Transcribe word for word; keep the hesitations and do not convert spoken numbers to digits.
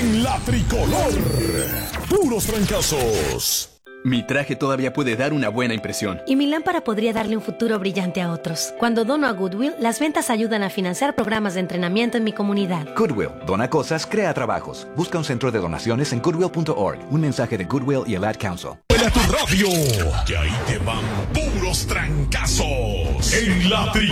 en la tricolor. Puros trancazos. Mi traje todavía puede dar una buena impresión. Y mi lámpara podría darle un futuro brillante a otros. Cuando dono a Goodwill, las ventas ayudan a financiar programas de entrenamiento en mi comunidad. Goodwill, dona cosas, crea trabajos. Busca un centro de donaciones en goodwill punto org. Un mensaje de Goodwill y el Ad Council. ¡Huele a tu radio! Que ahí te van puros trancazos en la tricolor.